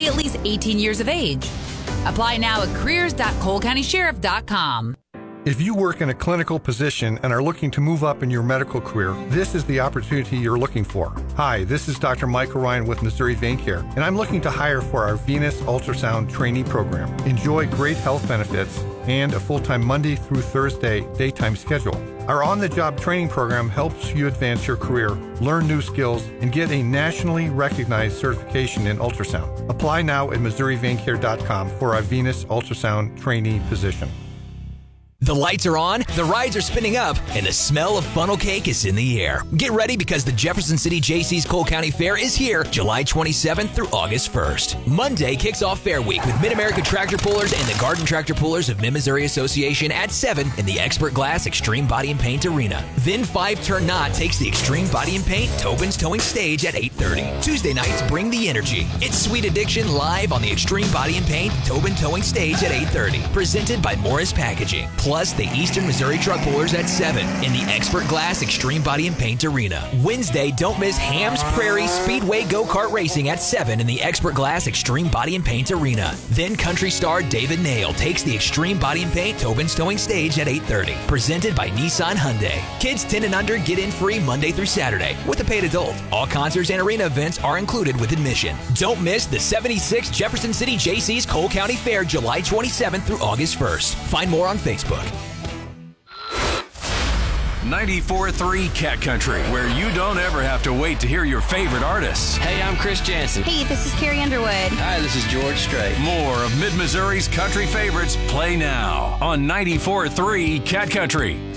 at least 18 years of age. Apply now at careers.colecountysheriff.com. If you work in a clinical position and are looking to move up in your medical career, this is the opportunity you're looking for. Hi, this is Dr. Michael Ryan with Missouri Vein Care, and I'm looking to hire for our venous ultrasound trainee program. Enjoy great health benefits and a full-time Monday through Thursday daytime schedule. Our on-the-job training program helps you advance your career, learn new skills, and get a nationally recognized certification in ultrasound. Apply now at MissouriVeinCare.com for a venous ultrasound trainee position. The lights are on, the rides are spinning up, and the smell of funnel cake is in the air. Get ready because the Jefferson City Jaycees Cole County Fair is here July 27th through August 1st. Monday kicks off Fair Week with Mid-America Tractor Pullers and the Garden Tractor Pullers of Mid-Missouri Association at 7 in the Expert Glass Extreme Body and Paint Arena. Then 5 Turn Knot takes the Extreme Body and Paint Tobin's Towing Stage at 8:30. Tuesday nights bring the energy. It's Sweet Addiction live on the Extreme Body and Paint Tobin Towing Stage at 8:30. Presented by Morris Packaging. Plus the Eastern Missouri Truck Pullers at 7 in the Expert Glass Extreme Body and Paint Arena. Wednesday, don't miss Hams Prairie Speedway Go-Kart Racing at 7 in the Expert Glass Extreme Body and Paint Arena. Then country star David Nail takes the Extreme Body and Paint Tobin's Towing Stage at 8:30. Presented by Nissan Hyundai. Kids 10 and under get in free Monday through Saturday with a paid adult. All concerts and arena events are included with admission. Don't miss the 76th Jefferson City Jaycees Cole County Fair July 27th through August 1st. Find more on Facebook. 94.3 Cat Country, where you don't ever have to wait to hear your favorite artists. Hey, I'm Chris Jansen. Hey, this is Carrie Underwood. Hi, this is George Strait. More of Mid-Missouri's country favorites play now on 94.3 Cat Country.